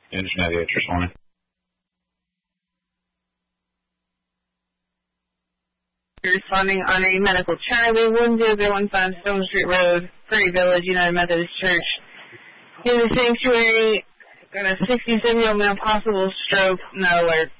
Engine Navigator 20. Responding on a medical Charlie 1015 Stone Street Road, Prairie Village, United Methodist Church. In the sanctuary, got a 67-year-old male, possible stroke, no alert.